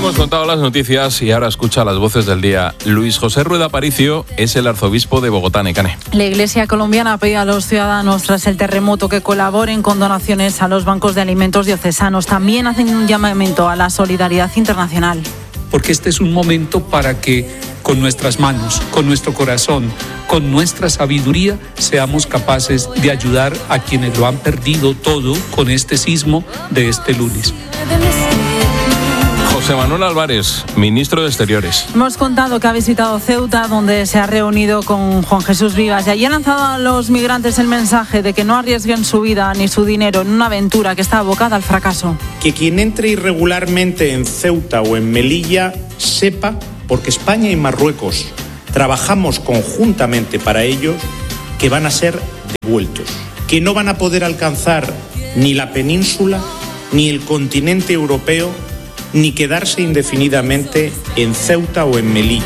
hemos contado las noticias y ahora escucha las voces del día. Luis José Rueda Aparicio es el arzobispo de Bogotá, Necane. La Iglesia colombiana pide a los ciudadanos tras el terremoto que colaboren con donaciones a los bancos de alimentos diocesanos. También hacen un llamamiento a la solidaridad internacional. Porque este es un momento para que con nuestras manos, con nuestro corazón, con nuestra sabiduría, seamos capaces de ayudar a quienes lo han perdido todo con este sismo de este lunes. José Manuel Álvarez, ministro de Exteriores. Hemos contado que ha visitado Ceuta, donde se ha reunido con Juan Jesús Vivas, y allí ha lanzado a los migrantes el mensaje de que no arriesguen su vida ni su dinero en una aventura que está abocada al fracaso. Que quien entre irregularmente en Ceuta o en Melilla sepa, porque España y Marruecos trabajamos conjuntamente para ellos, que van a ser devueltos, que no van a poder alcanzar ni la península, ni el continente europeo, ni quedarse indefinidamente en Ceuta o en Melilla.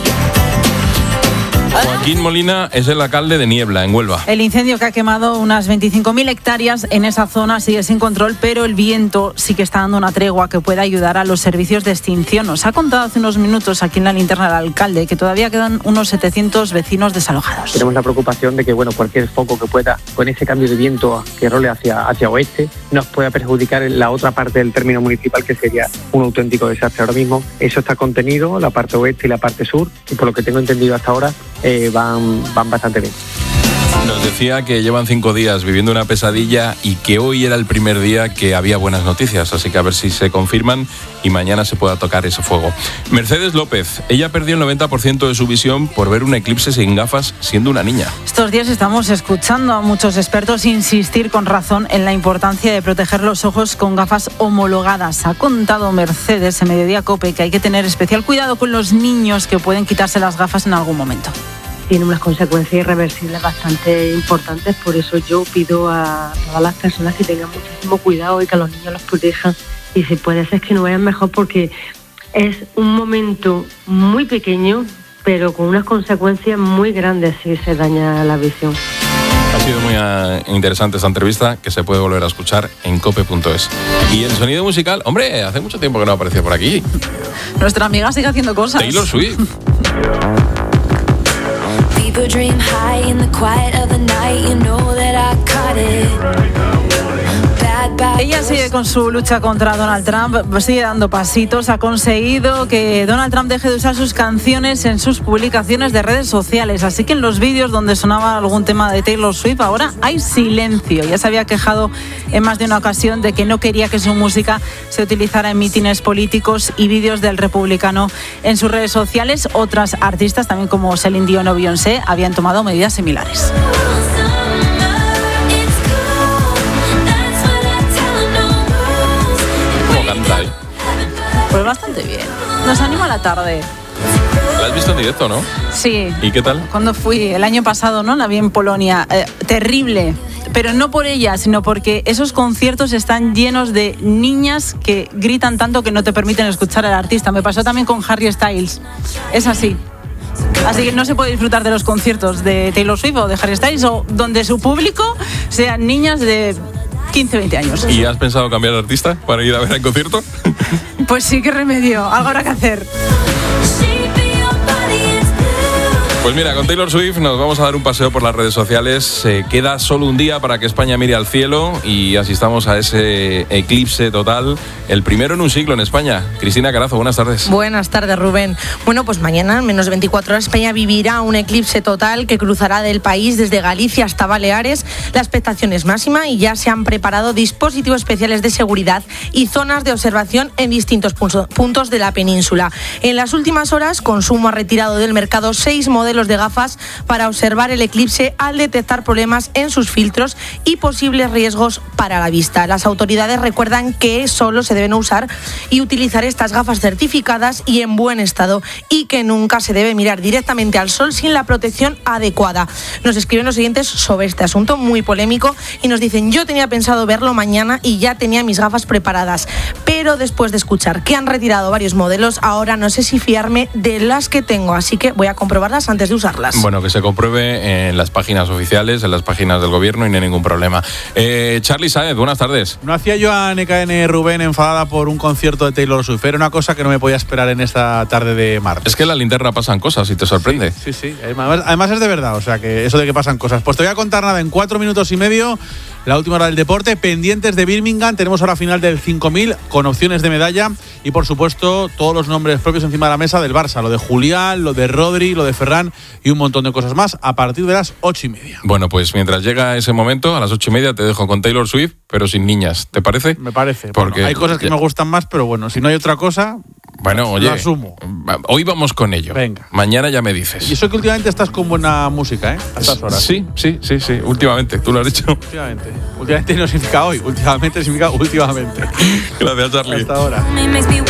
Joaquín Molina es el alcalde de Niebla, en Huelva. El incendio que ha quemado unas 25.000 hectáreas en esa zona sigue sin control, pero el viento sí que está dando una tregua que puede ayudar a los servicios de extinción. Nos ha contado hace unos minutos aquí en la linterna del alcalde que todavía quedan unos 700 vecinos desalojados. Tenemos la preocupación de que cualquier foco que pueda, con ese cambio de viento que role hacia oeste, nos pueda perjudicar en la otra parte del término municipal, que sería un auténtico desastre. Ahora mismo eso está contenido, la parte oeste y la parte sur, y por lo que tengo entendido hasta ahora, van bastante bien. Nos decía que llevan 5 días viviendo una pesadilla y que hoy era el primer día que había buenas noticias, así que a ver si se confirman y mañana se pueda tocar ese fuego. Mercedes López, ella perdió el 90% de su visión por ver un eclipse sin gafas siendo una niña. Estos días estamos escuchando a muchos expertos insistir con razón en la importancia de proteger los ojos con gafas homologadas. Ha contado Mercedes en Mediodía COPE que hay que tener especial cuidado con los niños que pueden quitarse las gafas en algún momento. Tiene unas consecuencias irreversibles bastante importantes, por eso yo pido a todas las personas que tengan muchísimo cuidado y que a los niños los protejan, y si puede ser que no vayan mejor, porque es un momento muy pequeño pero con unas consecuencias muy grandes si se daña la visión. Ha sido muy interesante esta entrevista, que se puede volver a escuchar en cope.es. Y el sonido musical, hombre, hace mucho tiempo que no aparecía por aquí. Nuestra amiga sigue haciendo cosas. Taylor Swift. People dream high in the quiet of the night, you know that I caught it. Ella sigue con su lucha contra Donald Trump, sigue dando pasitos, ha conseguido que Donald Trump deje de usar sus canciones en sus publicaciones de redes sociales, así que en los vídeos donde sonaba algún tema de Taylor Swift ahora hay silencio. Ya se había quejado en más de una ocasión de que no quería que su música se utilizara en mítines políticos y vídeos del republicano en sus redes sociales. Otras artistas, también como Celine Dion o Beyoncé, habían tomado medidas similares. Pues bastante bien. Nos anima la tarde. ¿La has visto en directo, no? Sí. ¿Y qué tal? Cuando fui el año pasado, ¿no? La vi en Polonia. Terrible. Pero no por ella, sino porque esos conciertos están llenos de niñas que gritan tanto que no te permiten escuchar al artista. Me pasó también con Harry Styles. Es así. Así que no se puede disfrutar de los conciertos de Taylor Swift o de Harry Styles, o donde su público sean niñas de 15, 20 años. ¿Y has pensado cambiar de artista para ir a ver el concierto? Pues sí, qué remedio, algo habrá que hacer. Pues mira, con Taylor Swift nos vamos a dar un paseo por las redes sociales. Queda solo un día para que España mire al cielo y asistamos a ese eclipse total, el primero en un siglo en España. Cristina Carazo, buenas tardes. Buenas tardes, Rubén. Bueno, pues mañana, en menos de 24 horas, España vivirá un eclipse total que cruzará del país desde Galicia hasta Baleares. La expectación es máxima y ya se han preparado dispositivos especiales de seguridad y zonas de observación en distintos puntos de la península. En las últimas horas, Consumo ha retirado del mercado 6 modelos de gafas para observar el eclipse al detectar problemas en sus filtros y posibles riesgos para la vista. Las autoridades recuerdan que solo se deben usar y utilizar estas gafas certificadas y en buen estado, y que nunca se debe mirar directamente al sol sin la protección adecuada. Nos escriben los siguientes sobre este asunto muy polémico y nos dicen: yo tenía pensado verlo mañana y ya tenía mis gafas preparadas, pero pero después de escuchar que han retirado varios modelos, ahora no sé si fiarme de las que tengo, así que voy a comprobarlas antes de usarlas. Bueno, que se compruebe en las páginas oficiales, en las páginas del gobierno y no hay ningún problema. Charly Sáez, buenas tardes. No hacía yo a NKN Rubén enfadada por un concierto de Taylor Swift. Era una cosa que no me podía esperar en esta tarde de martes. Es que en la linterna pasan cosas y te sorprende. Sí. Además es de verdad, o sea, que eso de que pasan cosas. Pues te voy a contar nada en 4 minutos y medio, la última hora del deporte, pendientes de Birmingham. Tenemos ahora final del 5000 con opciones de medalla y, por supuesto, todos los nombres propios encima de la mesa del Barça. Lo de Julián, lo de Rodri, lo de Ferran y un montón de cosas más a partir de las 8:30. Bueno, pues mientras llega ese momento, a las 8:30 te dejo con Taylor Swift, pero sin niñas. ¿Te parece? Me parece. Porque hay cosas que me gustan más, pero bueno, si no hay otra cosa, bueno, oye, lo asumo. Hoy vamos con ello. Venga. Mañana ya me dices. Y eso que últimamente estás con buena música, ¿eh? A estas horas. Sí. Últimamente, tú lo has dicho. Últimamente no significa hoy. Últimamente significa últimamente. Gracias, Charly. Hasta ahora.